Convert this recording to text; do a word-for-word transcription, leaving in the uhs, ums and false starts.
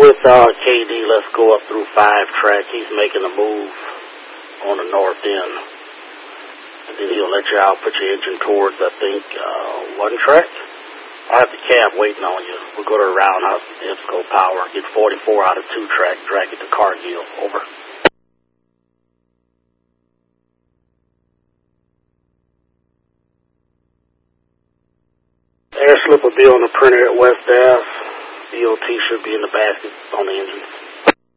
With uh, K D, let's go up through five track. He's making a move on the north end. And then he'll let you out, put your engine towards, I think, uh, one track. I have the cab waiting on you. We'll go to the roundhouse, get the IPSCO power, get forty-four out of two track, drag it to Cargill. Over. Air slip will be on the printer at West Ave. D O T should be in the basket on the engine.